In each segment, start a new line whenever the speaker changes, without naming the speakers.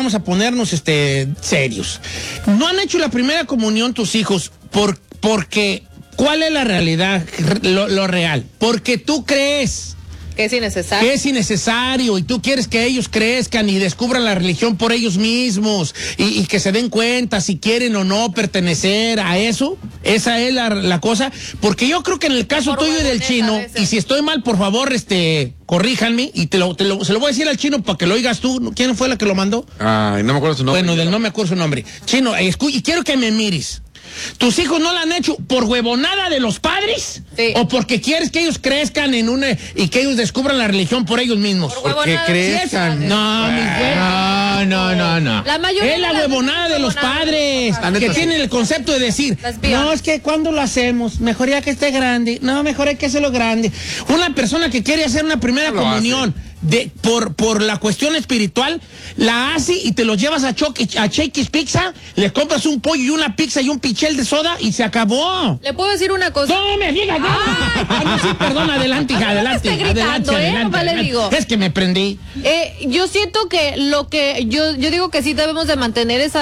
vamos a ponernos serios. ¿No han hecho la primera comunión tus hijos porque cuál es la realidad, lo real? Porque tú crees
que es innecesario.
Que es innecesario y tú quieres que ellos crezcan y descubran la religión por ellos mismos y que se den cuenta si quieren o no pertenecer a eso. Esa es la cosa. Porque yo creo que en el caso tuyo y del chino, y si estoy mal, por favor, corríjanme y se lo voy a decir al chino para que lo oigas tú. ¿Quién fue la que lo mandó?
Ay, no me acuerdo su nombre.
Bueno, no me acuerdo su nombre. Chino, y quiero que me mires. ¿Tus hijos no la han hecho por huevonada de los padres?
Sí.
¿O porque quieres que ellos crezcan y que ellos descubran la religión por ellos mismos?
Porque crezcan.
No, mi güey. No.
La mayoría
es la huevonada de los padres que tienen el concepto de decir, no, es que cuando lo hacemos, mejor ya que esté grande. No, mejor hay que hacerlo grande. Una persona que quiere hacer una primera comunión por la cuestión espiritual, la hace y te los llevas a Shakey's Pizza, le compras un pollo y una pizza y un pichel de soda y se acabó.
¿Le puedo decir una cosa?
No me digas, no, sí, perdón, adelante, hija, adelante.
Le digo.
Es que me prendí.
Yo siento que yo digo que sí debemos de mantener eso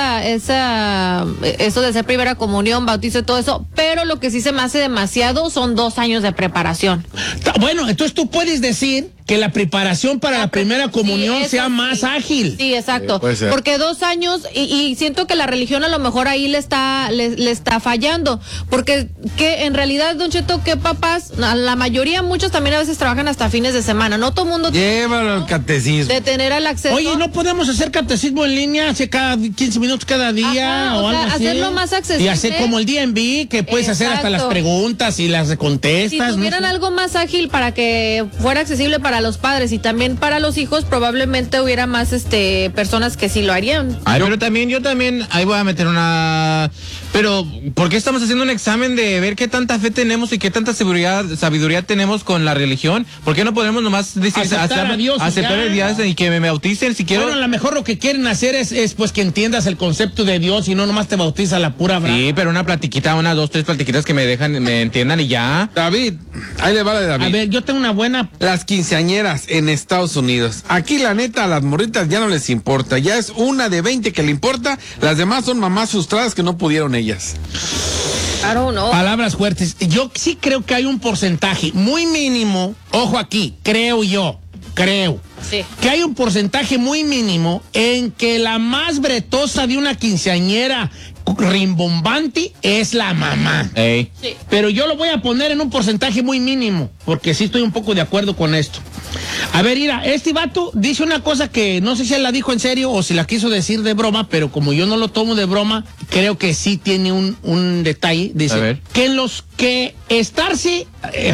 de ser primera comunión, bautizo y todo eso, pero lo que sí se me hace demasiado son 2 años de preparación.
Bueno, entonces tú puedes decir que la preparación para la primera comunión sea más ágil.
Sí, exacto. Porque 2 años, y siento que la religión a lo mejor ahí le está fallando. Porque que en realidad, Don Cheto, que papás, la mayoría, muchos también a veces trabajan hasta fines de semana. No todo el mundo
llévalo al catecismo.
De tener el acceso.
Oye, ¿no podemos hacer catecismo en línea hace cada 15 minutos cada día?
Ajá,
o algo así?
Hacerlo más accesible.
Y hacer como el DMV, que puedes hacer hasta las preguntas y las contestas.
Si tuvieran algo más ágil para que fuera accesible para los padres y también para los hijos, probablemente hubiera más personas que sí lo harían.
Ay, pero yo también, ahí voy a meter una... Pero, ¿por qué estamos haciendo un examen de ver qué tanta fe tenemos y qué tanta sabiduría tenemos con la religión? ¿Por qué no podemos nomás decir,
aceptar a Dios
y que me bauticen si quiero?
Bueno, a lo mejor lo que quieren hacer es pues que entiendas el concepto de Dios y no nomás te bautiza la pura brava.
Sí, pero una platiquita, 1, 2, 3 platiquitas que me entiendan y ya.
David, ahí le va la de David.
A ver, yo tengo una buena...
Las quinceañeras en Estados Unidos. Aquí la neta a las morritas ya no les importa. Ya es una de 20 que le importa. Las demás son mamás frustradas que no pudieron ellas.
I don't know.
Palabras fuertes. Yo sí creo que hay un porcentaje muy mínimo. Ojo aquí, creo. Sí. Que hay un porcentaje muy mínimo en que la más bretosa de una quinceañera rimbombante es la mamá.
Ey.
Sí.
Pero yo lo voy a poner en un porcentaje muy mínimo, porque sí estoy un poco de acuerdo con esto. A ver, mira, este vato dice una cosa que no sé si él la dijo en serio o si la quiso decir de broma, pero como yo no lo tomo de broma, creo que sí tiene un detalle. Dice que en los que estarse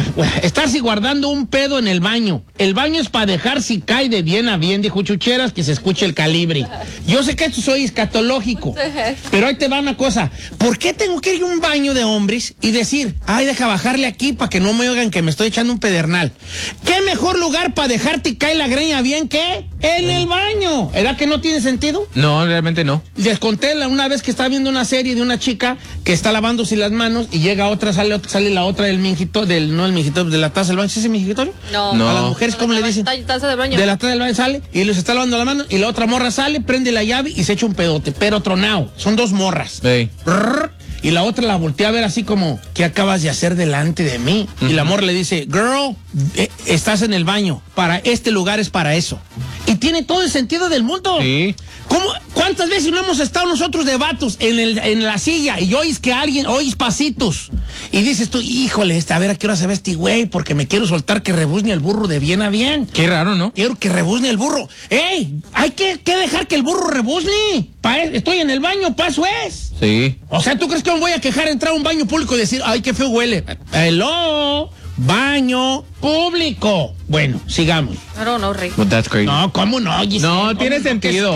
guardando un pedo en el baño. El baño es para dejar si cae de bien a bien, dijo Chucheras, que se escuche el calibre. Yo sé que esto soy escatológico, pero ahí te va una cosa. ¿Por qué tengo que ir a un baño de hombres y decir, ay, deja bajarle aquí para que no me oigan que me estoy echando un pedernal? ¿Qué mejor lugar para dejarte y cae la greña bien que en el baño? ¿Verdad que no tiene sentido?
No, realmente no. Les
conté una vez que estaba viendo una serie de una chica que está lavándose las manos y llega otra, sale la otra del minjito, de la taza del baño. ¿Sí es el mingitorio?
No.
A las mujeres, ¿cómo le dicen?
Taza de baño.
De la taza del baño sale y les está lavando la mano y la otra morra sale, prende la llave y se echa un pedote, pero tronado. Son 2 morras.
Hey.
Y la otra la voltea a ver así como, ¿qué acabas de hacer delante de mí? Y la morra le dice, girl, estás en el baño. Este lugar es para eso. Y tiene todo el sentido del mundo.
Sí.
¿Cuántas veces no hemos estado nosotros de vatos en la silla y oís que oís pasitos? Y dices tú, híjole, a ver a qué hora se ve este güey, porque me quiero soltar que rebuzne el burro de bien a bien.
Qué raro, ¿no?
Quiero que rebuzne el burro. ¡Ey! Hay que dejar que el burro rebuzne. Estoy en el baño, paso es.
Sí.
O sea, ¿tú crees que me voy a quejar entrar a un baño público y decir, ay, qué feo huele? Hello, baño público. Bueno, sigamos.
I don't know, Rick.
But that's crazy.
No, ¿cómo no? Giselle?
No, tiene sentido.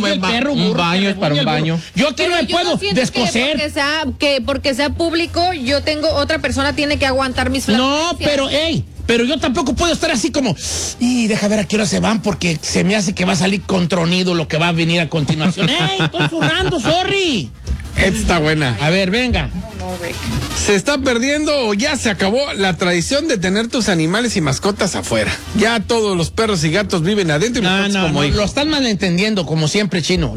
Un baño es para un baño.
Yo aquí no me puedo descoser.
Porque sea público, otra persona tiene que aguantar mis flatulencias.
No, pero yo tampoco puedo estar así como, y deja ver a qué hora se van, porque se me hace que va a salir contronido lo que va a venir a continuación. ¡Ey, estoy zurrando, sorry!
Esta está buena.
A ver, venga.
Se está perdiendo o ya se acabó la tradición de tener tus animales y mascotas afuera. Ya todos los perros y gatos viven adentro y los como hijos.
Lo están malentendiendo, como siempre, Chino.